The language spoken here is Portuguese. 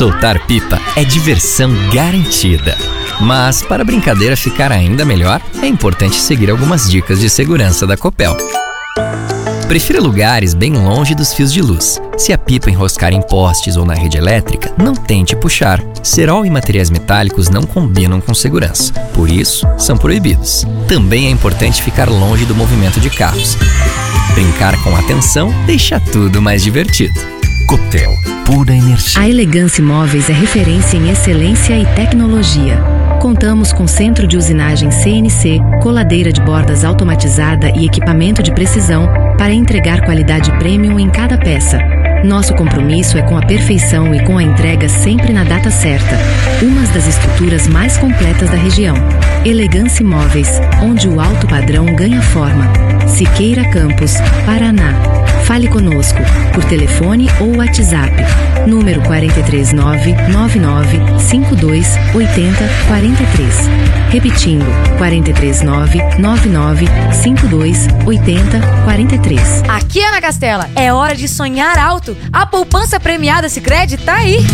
Soltar pipa é diversão garantida. Mas para a brincadeira ficar ainda melhor, é importante seguir algumas dicas de segurança da Copel. Prefira lugares bem longe dos fios de luz. Se a pipa enroscar em postes ou na rede elétrica, não tente puxar. Cerol e materiais metálicos não combinam com segurança, por isso, são proibidos. Também é importante ficar longe do movimento de carros. Brincar com atenção deixa tudo mais divertido. Copel, pura energia. A Elegância Móveis é referência em excelência e tecnologia. Contamos com centro de usinagem CNC, coladeira de bordas automatizada e equipamento de precisão para entregar qualidade premium em cada peça. Nosso compromisso é com a perfeição e com a entrega sempre na data certa. Uma das estruturas mais completas da região. Elegância Móveis, onde o alto padrão ganha forma. Siqueira Campos, Paraná. Fale conosco por telefone ou WhatsApp. Número 439-9952-8043. Repetindo, 439-9952-8043. Aqui, Ana Castela, é hora de sonhar alto. A poupança premiada Sicredi tá aí.